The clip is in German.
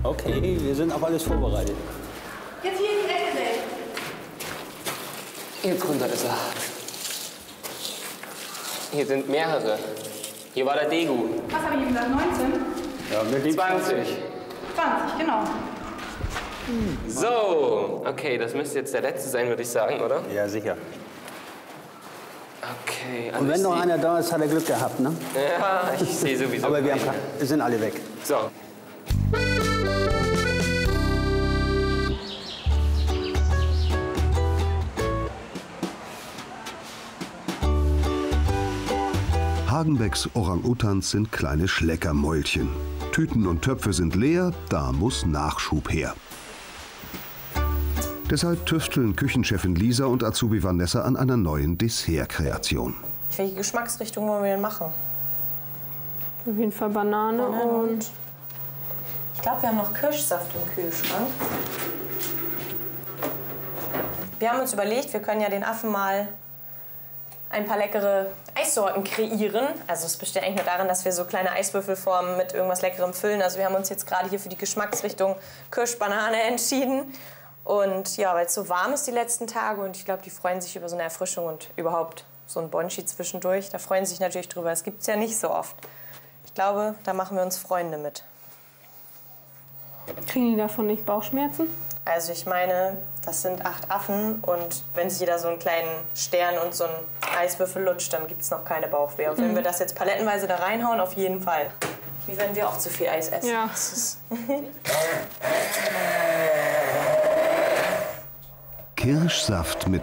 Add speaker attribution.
Speaker 1: Okay, wir sind auf alles vorbereitet.
Speaker 2: Jetzt hier in die Ecke, Dave.
Speaker 3: Hier drunter ist er. Hier sind mehrere. Hier war der Degu.
Speaker 2: Was habe ich ihm gesagt? 19?
Speaker 1: Ja, mit dem
Speaker 3: 20.
Speaker 2: 20, genau.
Speaker 3: So, okay, das müsste jetzt der letzte sein, würde ich sagen, oder?
Speaker 1: Ja, sicher.
Speaker 3: Okay,
Speaker 1: Und wenn noch einer da ist, hat er Glück gehabt, ne?
Speaker 3: Ja, ich sehe sowieso.
Speaker 1: Aber wir
Speaker 3: keine.
Speaker 1: sind alle weg.
Speaker 3: So.
Speaker 4: Hagenbecks Orang-Utans sind kleine Schleckermäulchen. Tüten und Töpfe sind leer, da muss Nachschub her. Deshalb tüfteln Küchenchefin Lisa und Azubi Vanessa an einer neuen Dessertkreation.
Speaker 5: Welche Geschmacksrichtung wollen wir denn machen?
Speaker 6: Auf jeden Fall Banane und...
Speaker 5: Ich glaube, wir haben noch Kirschsaft im Kühlschrank. Wir haben uns überlegt, wir können ja den Affen mal ein paar leckere Eissorten kreieren. Also es besteht eigentlich nur darin, dass wir so kleine Eiswürfelformen mit irgendwas Leckerem füllen. Also wir haben uns jetzt gerade hier für die Geschmacksrichtung Kirschbanane entschieden. Und ja, weil es so warm ist die letzten Tage und ich glaube, die freuen sich über so eine Erfrischung und überhaupt so ein Bonschi zwischendurch. Da freuen sie sich natürlich drüber. Das gibt es ja nicht so oft. Ich glaube, da machen wir uns Freunde mit.
Speaker 6: Kriegen die davon nicht Bauchschmerzen?
Speaker 5: Also ich meine, das sind 8 Affen und wenn sich jeder so einen kleinen Stern und so einen Eiswürfel lutscht, dann gibt es noch keine Bauchweh. Und wenn wir das jetzt palettenweise da reinhauen, auf jeden Fall. Wie wenn wir auch zu viel Eis essen.
Speaker 6: Ja.
Speaker 4: Kirschsaft mit